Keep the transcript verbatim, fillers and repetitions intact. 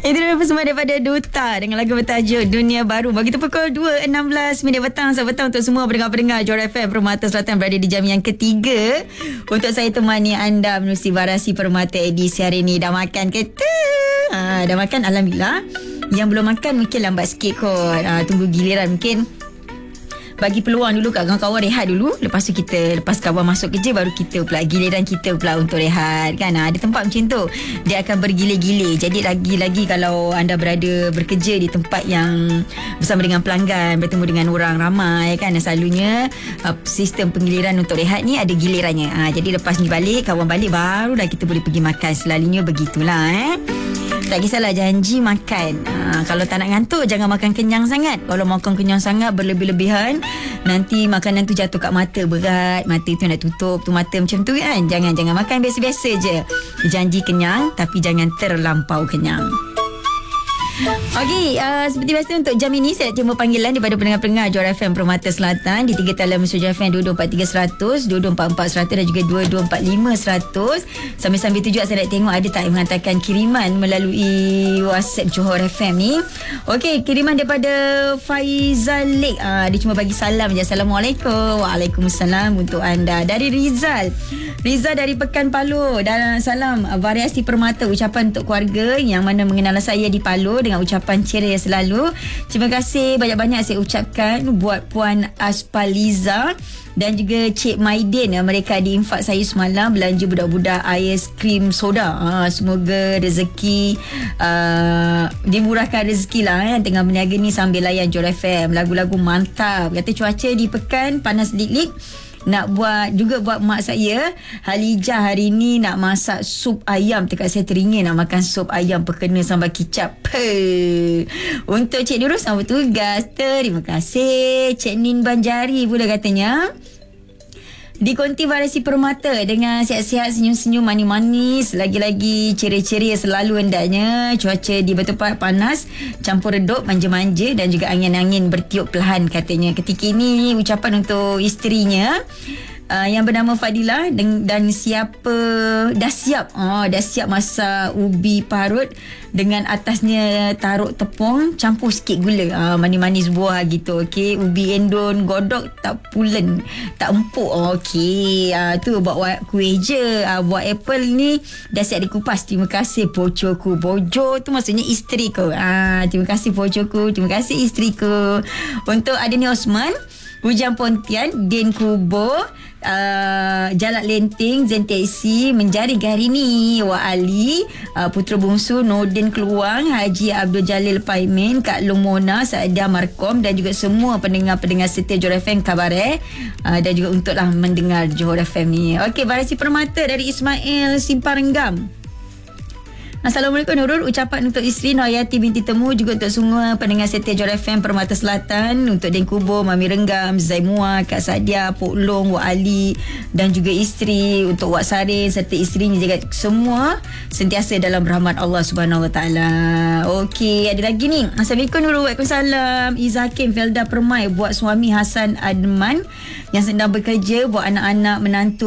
Itu adalah persembahan daripada Duta dengan lagu bertajuk Dunia Baru. Bagi tu pukul dua enam belas minit petang. Selamat petang untuk semua pendengar-pendengar Johor F M Permata Selatan berada di jam yang ketiga. Untuk saya temani anda menerusi Varasi Permata edisi hari ini. Dah makan ke tu? Ha, dah makan, alhamdulillah. Yang belum makan mungkin lambat sikit kot. Ha, tunggu giliran mungkin. Bagi peluang dulu kat kawan-kawan rehat dulu. Lepas tu kita, lepas kawan masuk kerja, baru kita pula, giliran kita pula untuk rehat kan. Ha, ada tempat macam tu, dia akan bergilir-gilir. Jadi lagi-lagi kalau anda berada bekerja di tempat yang bersama dengan pelanggan, bertemu dengan orang ramai kan, selalunya uh, sistem penggiliran untuk rehat ni ada gilirannya. Ha, jadi lepas ni balik, kawan balik, barulah kita boleh pergi makan. Selalunya begitulah eh. Tak kisahlah, janji makan. Ha, kalau tak nak ngantuk, jangan makan kenyang sangat. Kalau makan kenyang sangat berlebih-lebihan, nanti makanan tu jatuh kat mata, berat. Mata tu nak tutup tu mata macam tu kan. Jangan jangan makan biasa-biasa je. Janji kenyang, tapi jangan terlampau kenyang. Okey, uh, seperti biasa untuk jam ini saya terima panggilan daripada pendengar-pendengar Johor F M Permata Selatan di tiga talian mesej F M dua dua empat tiga seratus, dua dua empat empat seratus dan juga dua dua empat lima seratus. Sambil-sambil tu juga saya nak tengok ada tak yang menghantarkan kiriman melalui WhatsApp Johor F M ni. Okey, kiriman daripada Faizal Lek. Uh, dia cuma bagi salam je. Assalamualaikum. Waalaikumsalam untuk anda. Dari Rizal. Rizal dari Pekan Palu. Dan salam uh, Variasi Permata, ucapan untuk keluarga yang mana mengenal saya di Palu dengan ucapan ceria selalu. Terima kasih banyak-banyak saya ucapkan buat Puan Aspaliza dan juga Cik Maidin. Mereka di infak saya semalam belanja budak-budak aiskrim soda. Ha, semoga rezeki uh, dimurahkan rezeki lah eh, tengah berniaga ni sambil layan Johor F M. Lagu-lagu mantap. Kata cuaca di Pekan panas lik-lik. Nak buat juga buat mak saya Halijah hari ni nak masak sup ayam. Dekat saya teringin nak makan sup ayam perkena sambal kicap. Puh. Untuk Cik Nurul sambut tugas. Terima kasih. Cik Nin Banjari pula katanya dikonti Variasi Permata dengan sihat-sihat, senyum-senyum, manis-manis, lagi-lagi ceria-ceria selalu hendaknya. Cuaca di Bertempat panas campur redup, manja-manja dan juga angin-angin bertiup perlahan katanya. Ketika ini ucapan untuk isterinya Uh, yang bernama Fadilah dan, dan siapa dah siap oh, dah siap masak ubi parut dengan atasnya taruh tepung, campur sikit gula, uh, manis-manis buah gitu. Okey, ubi endon godok tak pulen, tak empuk. Okey, uh, tu buat kuih je. Uh, buat apple ni dah siap dikupas. Terima kasih bojoku. Bojo tu maksudnya isteriku. Uh, terima kasih bojoku, terima kasih isteriku. Untuk Adini Osman, Hujan Pontian, Din Kubo, uh, Jalak Lenting, Zen Taxi, Menjari hari ni, Wak Ali, uh, Putera Bungsu, Nordin Keluang, Haji Abdul Jalil Paimin, Kak Long Mona, Saadia Markom dan juga semua pendengar-pendengar setia Johor F M Kabareh, uh, dan juga untuklah mendengar Johor F M ni. Okey, Variasi Permata dari Ismail Simpang Renggam. Assalamualaikum Nurul, ucapan untuk isteri Noyati binti Temu, juga untuk semua pendengar setia Johor F M Permata Selatan, untuk Den Kubo, Mami Renggam, Zaimua, Kak Sadia, Pok Long, Wak Ali dan juga isteri, untuk Wak Sarin serta isterinya juga, semua sentiasa dalam rahmat Allah Subhanahu Wa Taala. Okey, ada lagi ni. Assalamualaikum Nurul. Waalaikumsalam. Iza Hakim Felda Permai buat suami Hasan Adman yang sedang bekerja, buat anak-anak menantu